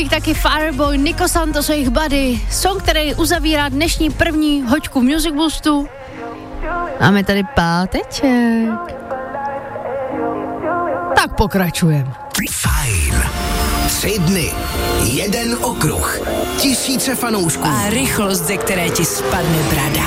nich taky Fireboy, Nico Santos a jejich Buddy. Song, který uzavírá dnešní první hoďku Music Boostu. Máme tady páteček. Tak pokračujeme. Fajn. 3 dny, 1 okruh, 1000 fanoušků. A rychlost, ze které ti spadne brada.